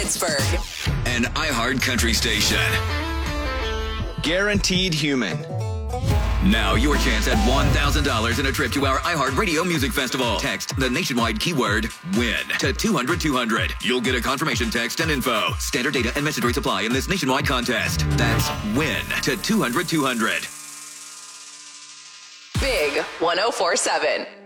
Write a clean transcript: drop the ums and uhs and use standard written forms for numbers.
Pittsburgh. An iHeart Country station. Guaranteed Human. Now your chance at $1,000 and a trip to our iHeart Radio Music Festival. Text the nationwide keyword WIN to 200-200. You'll get a confirmation text and info. Standard data and message rates apply in this nationwide contest. That's WIN to 200-200. Big 104.7.